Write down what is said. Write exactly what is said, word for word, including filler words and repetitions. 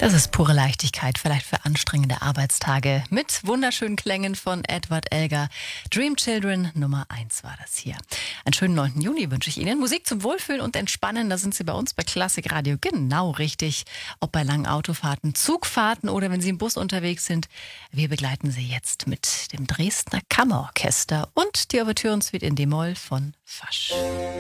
Das ist pure Leichtigkeit, vielleicht für anstrengende Arbeitstage. Mit wunderschönen Klängen von Edward Elgar. Dream Children Nummer eins war das hier. Einen schönen neunten Juni wünsche ich Ihnen. Musik zum Wohlfühlen und Entspannen, da sind Sie bei uns bei Klassik Radio genau richtig. Ob bei langen Autofahrten, Zugfahrten oder wenn Sie im Bus unterwegs sind. Wir begleiten Sie jetzt mit dem Dresdner Kammerorchester und die Ouvertüren-Suite in D-Moll von Fasch.